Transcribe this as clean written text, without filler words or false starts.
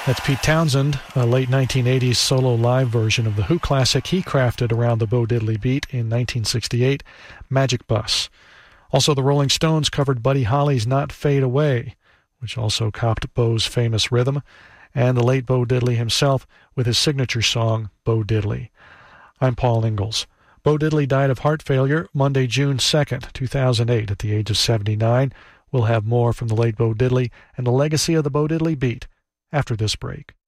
That's Pete Townsend, a late 1980s solo live version of the Who classic he crafted around the Bo Diddley beat in 1968, Magic Bus. Also, the Rolling Stones covered Buddy Holly's Not Fade Away, which also copped Bo's famous rhythm, and the late Bo Diddley himself with his signature song, Bo Diddley. I'm Paul Ingalls. Bo Diddley died of heart failure Monday, June 2nd, 2008, at the age of 79. We'll have more from the late Bo Diddley and the legacy of the Bo Diddley beat after this break.